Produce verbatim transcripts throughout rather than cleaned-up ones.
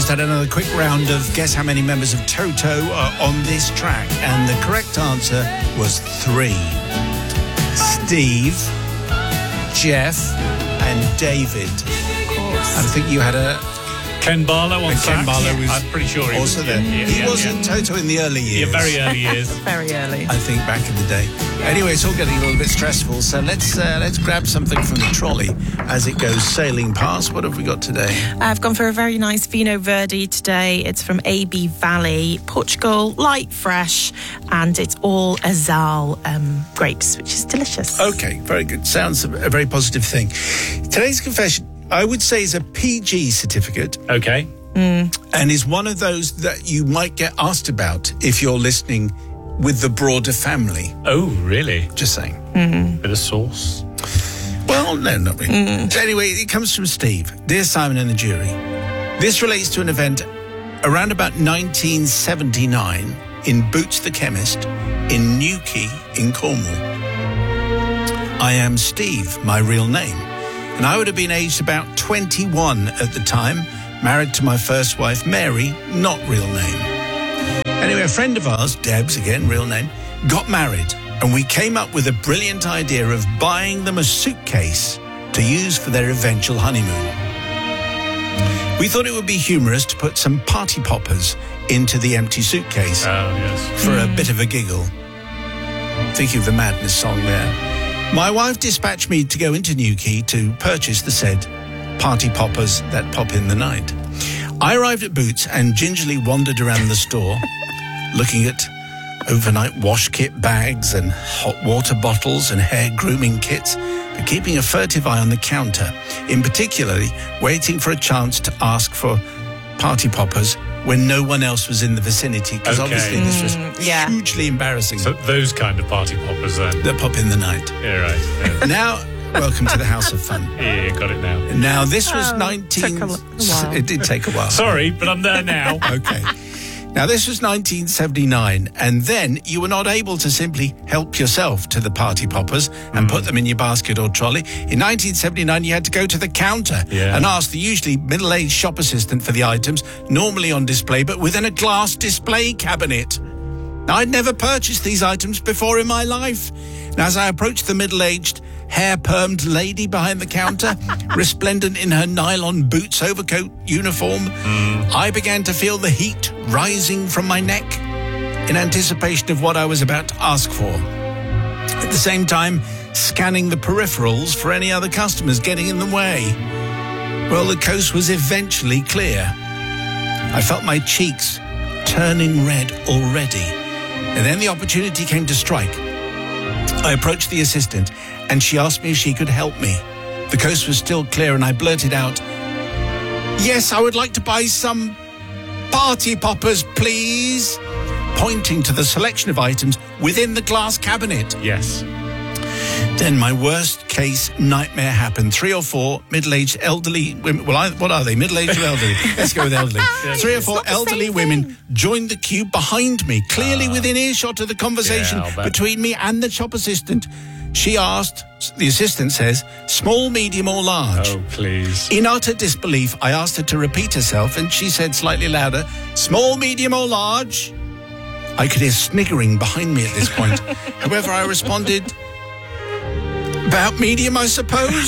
just had another quick round of guess how many members of Toto are on this track. And the correct answer was three. Steve, Jeff, and David. Of course. I think you had a... Ken Barlow on and Ken sax. Barlow was I'm pretty sure he also was there. Yeah, he yeah, was yeah. in Toto in the early years. Yeah, very early years. Very early. I think back in the day. Anyway, it's all getting a little bit stressful, so let's uh, let's grab something from the trolley as it goes sailing past. What have we got today? I've gone for a very nice Vino Verde today. It's from A B Valley, Portugal, light, fresh, and it's all Azal um, grapes, which is delicious. Okay, very good. Sounds a, a very positive thing. Today's confession, I would say, is a P G certificate. Okay. Mm. And is one of those that you might get asked about if you're listening with the broader family. Oh, really? Just saying. Mm. Bit of sauce. Well, no, not really. Mm. Anyway, it comes from Steve. Dear Simon and the jury, this relates to an event around about nineteen seventy-nine in Boots the Chemist in Newquay in Cornwall. I am Steve, my real name, and I would have been aged about twenty-one at the time, married to my first wife, Mary, not real name. Anyway, a friend of ours, Debs, again, real name, got married, and we came up with a brilliant idea of buying them a suitcase to use for their eventual honeymoon. We thought it would be humorous to put some party poppers into the empty suitcase Oh, yes. for a bit of a giggle. Thinking of the Madness song there. My wife dispatched me to go into Newquay to purchase the said party poppers that pop in the night. I arrived at Boots and gingerly wandered around the store, looking at overnight wash kit bags and hot water bottles and hair grooming kits, but keeping a furtive eye on the counter, in particularly waiting for a chance to ask for party poppers when no one else was in the vicinity, because Okay. obviously this was Mm, yeah. hugely embarrassing. So those kind of party poppers then. That pop in the night. Yeah, right. Yeah, Now, welcome to the House of Fun. yeah, got it now. Now, this was Oh, nineteen... took a while. It did take a while. Sorry, but I'm there now. Okay. Now, this was nineteen seventy-nine, and then you were not able to simply help yourself to the party poppers and Mm. put them in your basket or trolley. In nineteen seventy-nine, you had to go to the counter Yeah. and ask the usually middle-aged shop assistant for the items, normally on display, but within a glass display cabinet. Now, I'd never purchased these items before in my life. And as I approached the middle-aged, hair-permed lady behind the counter, resplendent in her nylon boots overcoat uniform, I began to feel the heat rising from my neck in anticipation of what I was about to ask for. At the same time, scanning the peripherals for any other customers getting in the way. Well, the coast was eventually clear. I felt my cheeks turning red already. And then the opportunity came to strike. I approached the assistant, and she asked me if she could help me. The coast was still clear, and I blurted out, "Yes, I would like to buy some party poppers, please," pointing to the selection of items within the glass cabinet. Yes. Then my worst case nightmare happened. Three or four middle-aged elderly women. Well, I, what are they? Middle-aged or elderly? Let's go with elderly. Three or four not the elderly same women thing. joined the queue behind me, clearly within earshot of the conversation Yeah, I'll bet. between me and the shop assistant. She asked, the assistant says, small, medium or large? Oh, please. In utter disbelief, I asked her to repeat herself, and she said slightly louder, small, medium or large? I could hear sniggering behind me at this point. However, I responded, about medium, I suppose.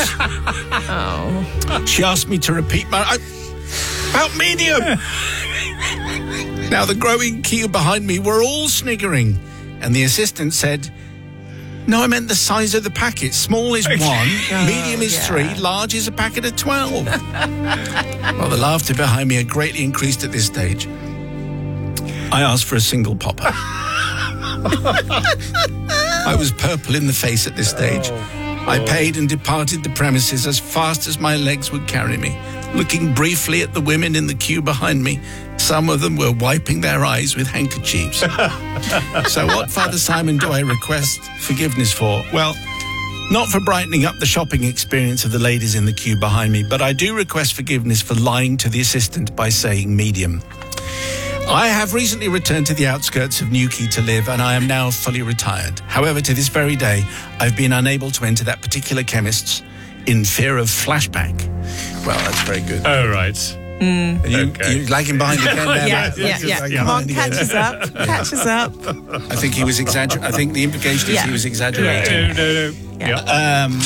Oh. She asked me to repeat my... I, about medium! Now, the growing queue behind me were all sniggering, and the assistant said, no, I meant the size of the packet. Small is one, medium is yeah. three, large is a packet of twelve. Well, the laughter behind me had greatly increased at this stage. I asked for a single popper. I was purple in the face at this stage. I paid and departed the premises as fast as my legs would carry me, looking briefly at the women in the queue behind me. Some of them were wiping their eyes with handkerchiefs. So what, Father Simon, do I request forgiveness for? Well, not for brightening up the shopping experience of the ladies in the queue behind me, but I do request forgiveness for lying to the assistant by saying medium. I have recently returned to the outskirts of Newquay to live, and I am now fully retired. However, to this very day, I've been unable to enter that particular chemist's in fear of flashback. Well, that's very good. Oh, right. And you, Okay. you like him behind again now? Yeah, yeah, yeah, yeah, yeah. yeah. Come on, Behind catch again. us up. Catch us up. I think he was exaggerating. I think the implication is Yeah. he was exaggerating. No, no, no. Yeah. Yeah.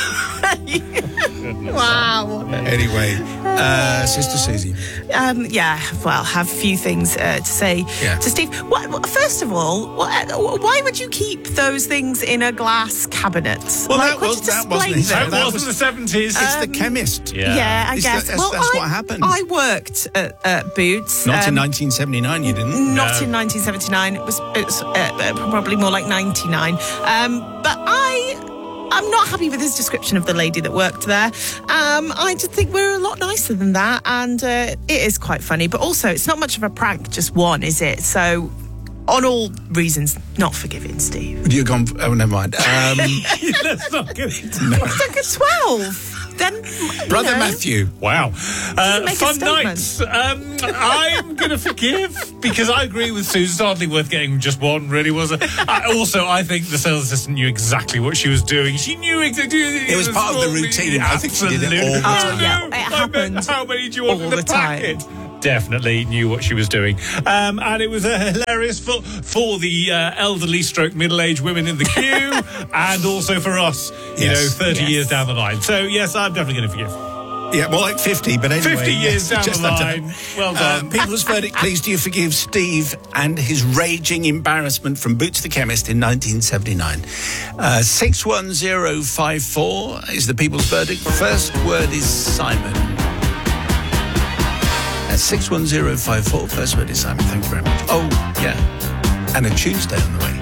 Um, Wow. anyway, uh, Sister Susie. Um, yeah, well, have a few things uh, to say Yeah. to Steve. What, what- first of all, what, why would you keep those things in a glass cabinet? Well, like, that would was- you that display wasn't his- them? That that wasn't was- the seventies. It's the chemist. Yeah. Yeah, I Is guess. that- that's- well, that's I, what happened. I worked at, at Boots. Not in um, nineteen seventy-nine, you didn't. Not No. in nineteen seventy-nine. It was, it was uh, uh, probably more like ninety-nine. Um, but I. I'm not happy with his description of the lady that worked there. Um, I just think we're a lot nicer than that, and uh, it is quite funny. But also, it's not much of a prank, just one, is it? So, on all reasons, not forgiving, Steve. You're gone. Oh, never mind. Um, Let's not get into It's like a twelve. Then, you Brother know, Matthew. Wow. Uh, make a fun statement. nights. Um, I'm going to forgive because I agree with Susan. It's hardly worth getting just one, really, was it? I, also, I think the sales assistant knew exactly what she was doing. She knew exactly. It was part of the routine. I think she did it all the time. Oh, Yeah, it I meant, happened how many do you want all in the, the time. packet? Definitely knew what she was doing. Um, and it was uh, hilarious for, for the uh, elderly stroke middle-aged women in the queue and also for us, you Yes. know, thirty Yes. years down the line. So, yes, I'm definitely going to forgive. Yeah, more like fifty, but anyway. fifty years yes, down just the under line. that. Well Uh, done. People's Verdict, please do you forgive Steve and his raging embarrassment from Boots the Chemist in nineteen seventy-nine. Uh, six one zero five four is the People's Verdict. First word is Simon. Uh, six one zero five four, first word is Simon. Thank you very much. Oh, yeah. And a Tuesday on the way.